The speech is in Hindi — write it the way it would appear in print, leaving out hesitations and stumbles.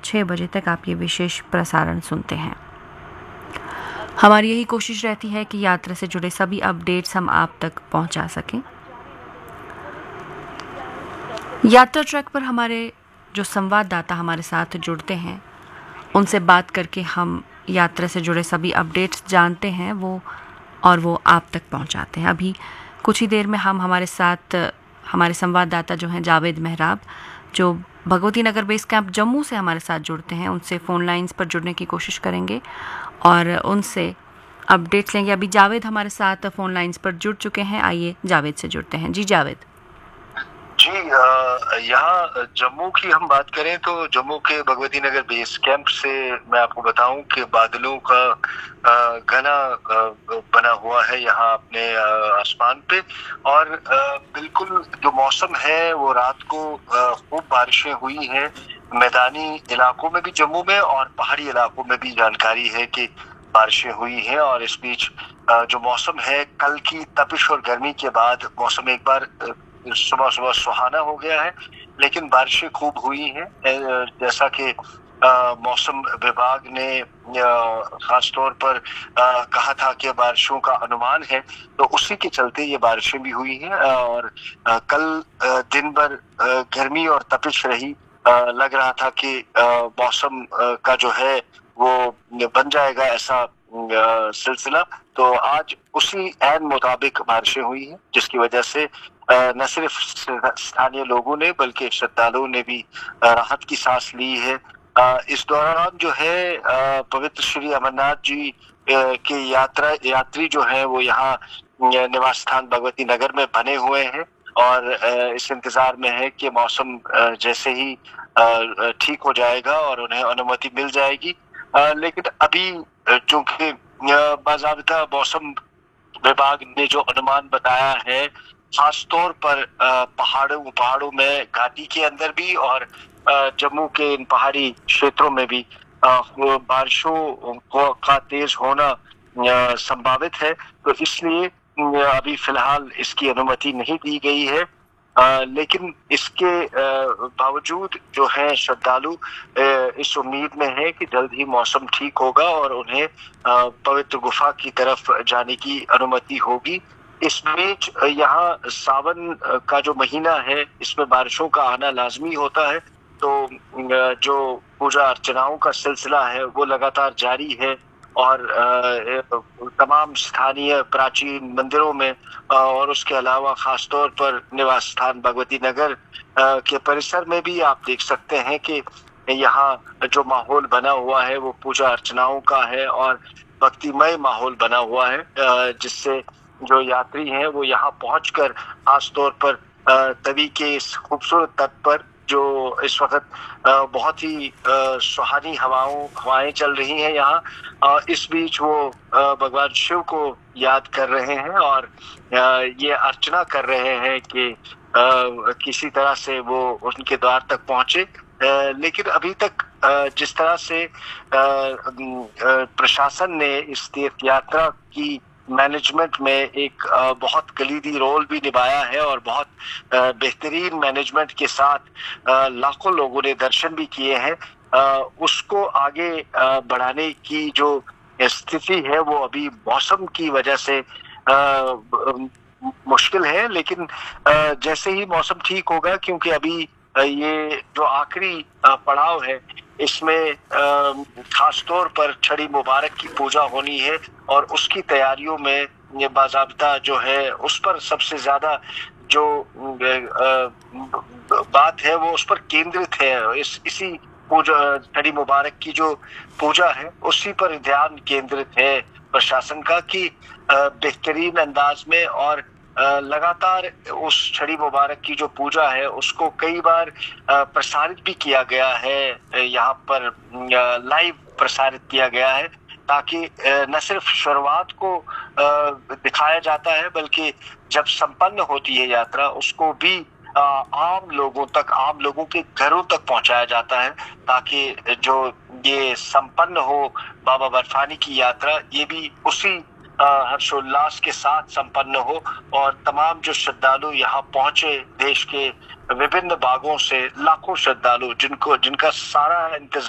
6 बजे तक आप ये विशेष प्रसारण सुनते हैं। हमारी यही कोशिश रहती है कि यात्रा से जुड़े सभी अपडेट्स हम आप तक पहुंचा सकें। यात्रा ट्रैक पर हमारे जो संवाददाता हमारे साथ जुड़ते हैं, उनसे बात करके हम यात्रा से जुड़े सभी अपडेट्स जानते हैं वो आप तक पहुंचाते हैं। अभी कुछ ही देर में हम हमारे साथ हमारे संवाददाता जो हैं जावेद मेहराब, जो भगवती नगर बेस कैंप जम्मू से हमारे साथ जुड़ते हैं, उनसे फ़ोन लाइंस पर जुड़ने की कोशिश करेंगे और उनसे अपडेट्स लेंगे। अभी जावेद हमारे साथ फ़ोन लाइंस पर जुड़ चुके हैं, आइए जावेद से जुड़ते हैं। जी जावेद। जी, यहाँ जम्मू की हम बात करें तो जम्मू के भगवती नगर बेस कैंप से मैं आपको बताऊं कि बादलों का घना बना हुआ है यहाँ अपने आसमान पे, और बिल्कुल जो मौसम है वो रात को खूब बारिशें हुई हैं मैदानी इलाकों में भी जम्मू में, और पहाड़ी इलाकों में भी जानकारी है कि बारिशें हुई हैं। और इस बीच जो मौसम है कल की तपिश और गर्मी के बाद मौसम एक बार सुबह सुबह सुहाना हो गया है, लेकिन बारिशें खूब हुई हैं। जैसा कि मौसम विभाग ने खास तौर पर कहा था कि बारिशों का अनुमान है, तो उसी के चलते ये बारिशें भी हुई हैं। और कल दिन भर गर्मी और तपिश रही। लग रहा था कि मौसम का जो है वो बन जाएगा ऐसा सिलसिला, तो आज उसी ऐन मुताबिक बारिशें हुई हैं, जिसकी वजह से न सिर्फ स्थानीय लोगों ने बल्कि श्रद्धालुओं ने भी राहत की सांस ली है। इस दौरान जो है पवित्र श्री अमरनाथ जी के यात्री जो है वो यहाँ निवास स्थान भगवती नगर में बने हुए हैं, और इस इंतजार में है कि मौसम जैसे ही ठीक हो जाएगा और उन्हें अनुमति मिल जाएगी। लेकिन अभी चूंकि बाज़ाब्ता मौसम विभाग ने जो अनुमान बताया है, खास तौर पर पहाड़ों में घाटी के अंदर भी और जम्मू के इन पहाड़ी क्षेत्रों में भी बारिशों का तेज होना संभावित है, तो इसलिए अभी फिलहाल इसकी अनुमति नहीं दी गई है। लेकिन इसके बावजूद जो है श्रद्धालु इस उम्मीद में है कि जल्द ही मौसम ठीक होगा और उन्हें पवित्र गुफा की तरफ जाने की अनुमति होगी। इस बीच यहाँ सावन का जो महीना है इसमें बारिशों का आना लाजमी होता है, तो जो पूजा अर्चनाओं का सिलसिला है वो लगातार जारी है, और तमाम स्थानीय प्राचीन मंदिरों में और उसके अलावा खास तौर पर निवास स्थान भगवती नगर के परिसर में भी आप देख सकते हैं कि यहाँ जो माहौल बना हुआ है वो पूजा अर्चनाओं का है और भक्तिमय माहौल बना हुआ है, जिससे जो यात्री हैं वो यहाँ पहुंचकर खास तौर पर तवी के इस खूबसूरत तट पर जो इस वक्त बहुत ही सुहानी हवाएं चल रही हैं यहाँ, इस बीच वो भगवान शिव को याद कर रहे हैं और ये अर्चना कर रहे हैं कि किसी तरह से वो उनके द्वार तक पहुंचे। लेकिन अभी तक जिस तरह से प्रशासन ने इस तीर्थ यात्रा की मैनेजमेंट में एक बहुत कलीदी रोल भी निभाया है और बहुत बेहतरीन मैनेजमेंट के साथ लाखों लोगों ने दर्शन भी किए हैं, उसको आगे बढ़ाने की जो स्थिति है वो अभी मौसम की वजह से मुश्किल है। लेकिन जैसे ही मौसम ठीक होगा, क्योंकि अभी ये जो आखिरी पड़ाव है इसमें खास तौर पर छड़ी मुबारक की पूजा होनी है और उसकी तैयारियों में ये बाज़ाब्ता जो है उस पर सबसे ज्यादा जो बात है वो उस पर केंद्रित है। इसी पूजा छड़ी मुबारक की जो पूजा है उसी पर ध्यान केंद्रित है प्रशासन का कि बेहतरीन अंदाज में और लगातार उस छड़ी मुबारक की जो पूजा है उसको कई बार प्रसारित भी किया गया है, यहाँ पर लाइव प्रसारित किया गया है, ताकि न सिर्फ शुरुआत को दिखाया जाता है बल्कि जब संपन्न होती है यात्रा उसको भी आम लोगों के घरों तक पहुंचाया जाता है, ताकि जो ये संपन्न हो बाबा बर्फानी की यात्रा ये भी उसी हर्षोल्लास के साथ संपन्न हो और तमाम जो श्रद्धालु यहाँ पहुंचे देश के विभिन्न भागों से लाखों श्रद्धालु जिनका सारा इंतजार